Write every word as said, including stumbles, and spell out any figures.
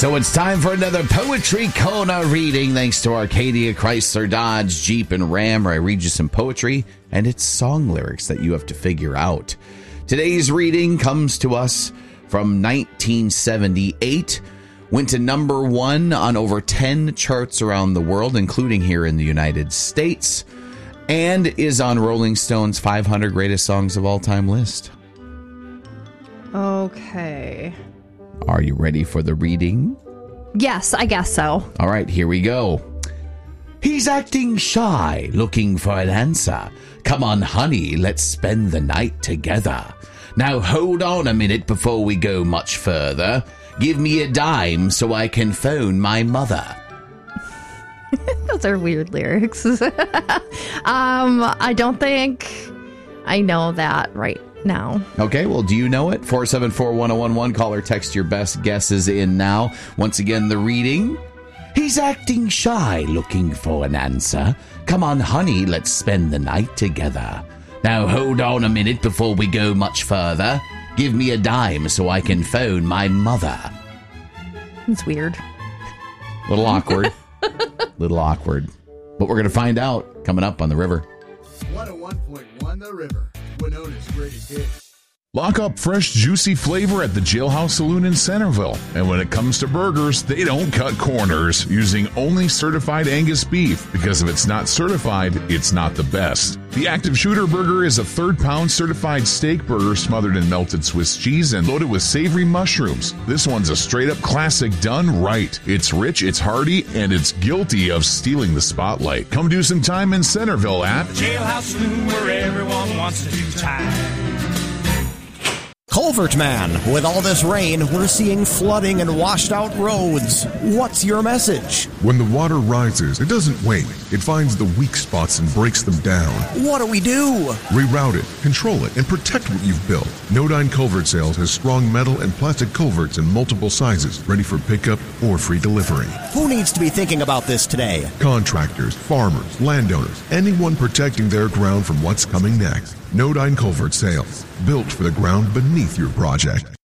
So it's time for another Poetry Corner reading, thanks to Arcadia, Chrysler, Dodge, Jeep, and Ram, where I read you some poetry, and it's song lyrics that you have to figure out. Today's reading comes to us from nineteen seventy-eight, went to number one on over ten charts around the world, including here in the United States, and is on Rolling Stone's five hundred Greatest Songs of All Time list. Okay. Are you ready for the reading? Yes, I guess so. All right, here we go. He's acting shy, looking for an answer. Come on, honey, let's spend the night together. Now hold on a minute before we go much further. Give me a dime so I can phone my mother. Those are weird lyrics. um, I don't think I know that right now. Okay, well, do you know it? four seven four, one oh one one. Call or text your best guesses in now. Once again, the reading. He's acting shy, looking for an answer. Come on, honey, let's spend the night together. Now hold on a minute before we go much further. Give me a dime so I can phone my mother. It's weird. A little awkward. little awkward. But we're going to find out coming up on The River. one oh one point one The River. Winona's greatest hits. Lock up fresh, juicy flavor at the Jailhouse Saloon in Centerville. And when it comes to burgers, they don't cut corners, using only certified Angus beef, because if it's not certified, it's not the best. The Active Shooter Burger is a third-pound certified steak burger smothered in melted Swiss cheese and loaded with savory mushrooms. This one's a straight-up classic done right. It's rich, it's hearty, and it's guilty of stealing the spotlight. Come do some time in Centerville at Jailhouse Saloon, where everyone wants to do time. Culvert Man, with all this rain, we're seeing flooding and washed out roads. What's your message? When the water rises, it doesn't wait. It finds the weak spots and breaks them down. What do we do? Reroute it, control it, and protect what you've built. Nodine Culvert Sales has strong metal and plastic culverts in multiple sizes, ready for pickup or free delivery. Who needs to be thinking about this today? Contractors, farmers, landowners, anyone protecting their ground from what's coming next. Nodine Culvert Sales, built for the ground beneath your project.